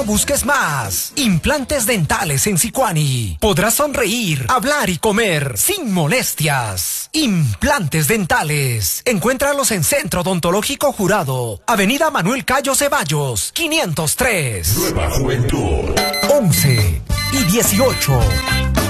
No busques más. Implantes dentales en Sicuani. Podrás sonreír, hablar y comer sin molestias. Implantes dentales. Encuéntralos en Centro Odontológico Jurado, Avenida Manuel Cayo Ceballos, 503. Nueva Juventud. 11 y 18.